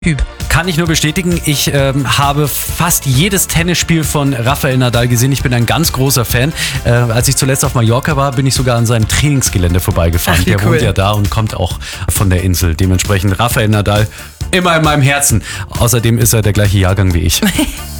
Typ. Kann ich nur bestätigen, ich habe fast jedes Tennisspiel von Rafael Nadal gesehen. Ich bin ein ganz großer Fan. Als ich zuletzt auf Mallorca war, bin ich sogar an seinem Trainingsgelände vorbeigefahren. Ach, wie der cool. wohnt ja da und kommt auch von der Insel. Dementsprechend Rafael Nadal immer in meinem Herzen. Außerdem ist er der gleiche Jahrgang wie ich.